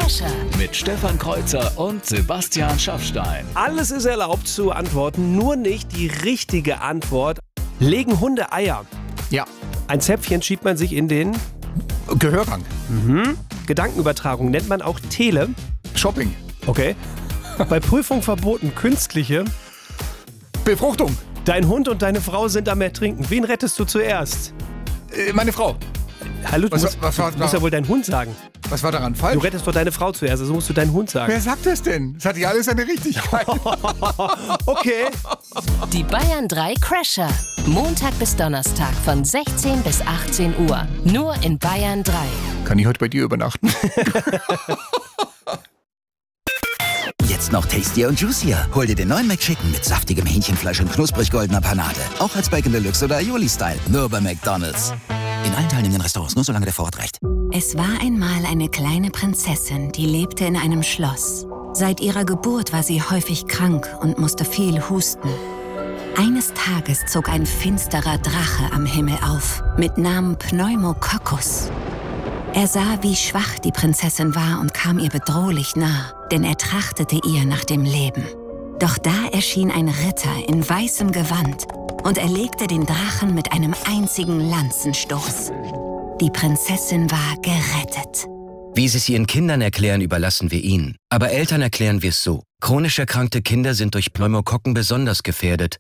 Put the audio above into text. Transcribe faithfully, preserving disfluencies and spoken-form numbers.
Crasher. Mit Stefan Kreuzer und Sebastian Schaffstein. Alles ist erlaubt zu antworten, nur nicht die richtige Antwort. Legen Hunde Eier? Ja. Ein Zäpfchen schiebt man sich in den Gehörgang. Mhm. Gedankenübertragung nennt man auch Tele. Shopping. Okay. Bei Prüfung verboten künstliche. Befruchtung. Dein Hund und deine Frau sind am Ertrinken. Wen rettest du zuerst? Äh, meine Frau. Hallo, du Was- musst, was war du musst da- ja wohl deinen Hund sagen. Was war daran Du falsch? rettest doch deine Frau zuerst, also musst du deinen Hund sagen. Wer sagt das denn? Das hat ja alles seine Richtigkeit. Okay. Die Bayern drei Crasher. Montag bis Donnerstag von sechzehn bis achtzehn Uhr. Nur in Bayern drei. Kann ich heute bei dir übernachten? Jetzt noch tastier und juicier. Hol dir den neuen McChicken mit saftigem Hähnchenfleisch und knusprig goldener Panade. Auch als Bacon Deluxe oder Aioli-Style. Nur bei McDonald's. In allen teilnehmenden Restaurants, nur solange der Vorrat reicht. Es war einmal eine kleine Prinzessin, die lebte in einem Schloss. Seit ihrer Geburt war sie häufig krank und musste viel husten. Eines Tages zog ein finsterer Drache am Himmel auf, mit Namen Pneumococcus. Er sah, wie schwach die Prinzessin war und kam ihr bedrohlich nah, denn er trachtete ihr nach dem Leben. Doch da erschien ein Ritter in weißem Gewand und erlegte den Drachen mit einem einzigen Lanzenstoß. Die Prinzessin war gerettet. Wie Sie es Ihren Kindern erklären, überlassen wir Ihnen. Aber Eltern erklären wir es so. Chronisch erkrankte Kinder sind durch Pneumokokken besonders gefährdet